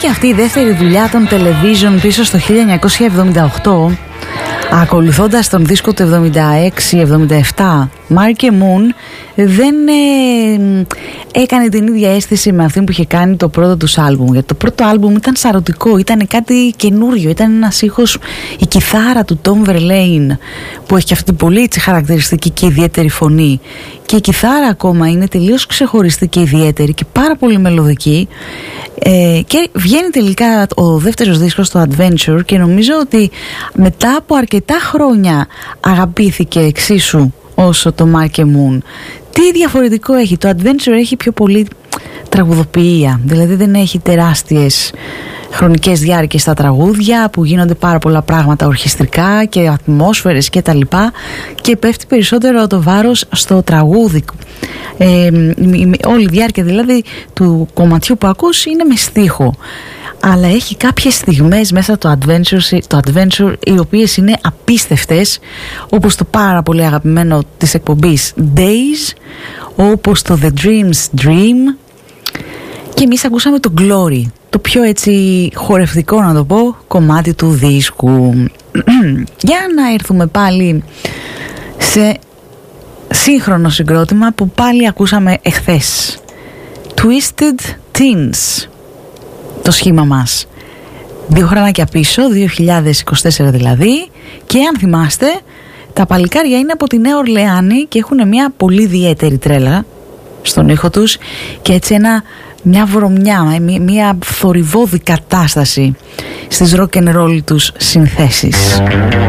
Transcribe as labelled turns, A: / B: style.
A: και αυτή η δεύτερη δουλειά των Television πίσω στο 1978, ακολουθώντας τον δίσκο του 76-77. Mark Moon δεν έκανε την ίδια αίσθηση με αυτή που είχε κάνει το πρώτο τους άλμπουμ, γιατί το πρώτο άλμπουμ ήταν σαρωτικό, ήταν κάτι καινούριο, ήταν ένας ήχος, η κιθάρα του Tom Verlaine που έχει αυτή την πολύ χαρακτηριστική και ιδιαίτερη φωνή, και η κιθάρα ακόμα είναι τελείως ξεχωριστή και ιδιαίτερη και πάρα πολύ μελωδική, και βγαίνει τελικά ο δεύτερος δίσκος, το Adventure, και νομίζω ότι μετά από αρκετά χρόνια αγαπήθηκε εξίσου όσο το Mark Moon. Τι διαφορετικό έχει? Το Adventure έχει πιο πολύ τραγουδοποιία, δηλαδή δεν έχει τεράστιες χρονικές διάρκειες στα τραγούδια που γίνονται πάρα πολλά πράγματα ορχιστρικά και ατμόσφαιρες και τα λοιπά, και πέφτει περισσότερο το βάρος στο τραγούδι. Όλη η διάρκεια δηλαδή του κομματιού που ακούς είναι με στίχο, αλλά έχει κάποιες στιγμές μέσα το Adventure οι οποίες είναι απίστευτες, όπως το πάρα πολύ αγαπημένο της εκπομπής Days, όπως το The Dream's Dream, και εμείς ακούσαμε το Glory, το πιο έτσι χορευτικό, να το πω, κομμάτι του δίσκου. Για να έρθουμε πάλι σε σύγχρονο συγκρότημα που πάλι ακούσαμε εχθές, Twisted Teens, το σχήμα μας, 2 χρονάκια πίσω, 2024 δηλαδή, και αν θυμάστε, τα παλικάρια είναι από τη Νέα Ορλεάνη και έχουν μια πολύ ιδιαίτερη τρέλα στον ήχο τους και έτσι μια βρωμιά, μια θορυβώδη κατάσταση στις rock and roll τους συνθέσεις.